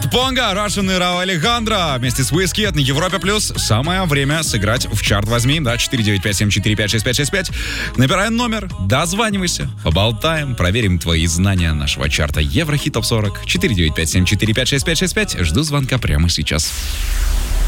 Дафт Понга, Russian и Рауэ Алехандро вместе с Wizkid на Европе Плюс. Самое время сыграть в чарт возьми, да, 495-745-6565. Набирай номер, дозванивайся, поболтаем, проверим твои знания нашего чарта Еврохит Топ 40. 495-745-6565. Жду звонка прямо сейчас.